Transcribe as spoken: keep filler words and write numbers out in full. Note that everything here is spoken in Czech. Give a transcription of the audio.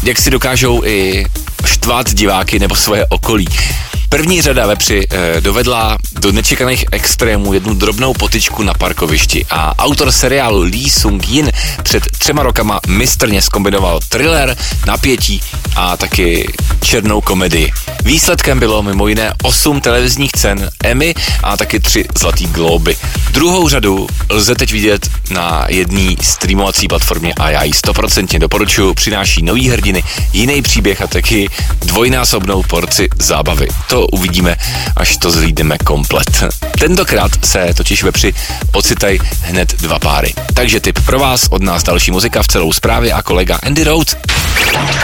jak si dokážou i štvát diváky nebo svoje okolí. První řada vepři eh, dovedla do nečekaných extrémů jednu drobnou potyčku na parkovišti a autor seriálu Lee Sung-jin před třema rokama mistrně zkombinoval thriller, napětí a taky černou komedii. Výsledkem bylo mimo jiné osm televizních cen Emmy a taky tři zlatý glóby. Druhou řadu lze teď vidět na jedné streamovací platformě a já ji stoprocentně doporučuji. Přináší nový hrdiny, jiný příběh a taky dvojnásobnou porci zábavy. To uvidíme, až to zhlídneme komplet. Tentokrát se totiž vepři ocitají hned dva páry. Takže tip pro vás, od nás další muzika v celou zprávě a kolega Andy Rhodes.